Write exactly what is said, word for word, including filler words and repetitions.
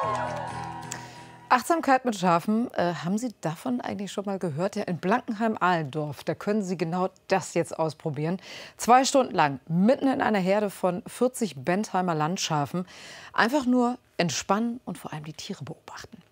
Achtsamkeit mit Schafen, äh, haben Sie davon eigentlich schon mal gehört? Ja, in Blankenheim-Ahlendorf, da können Sie genau das jetzt ausprobieren. Zwei Stunden lang, mitten in einer Herde von vierzig Bentheimer Landschafen, einfach nur entspannen und vor allem die Tiere beobachten.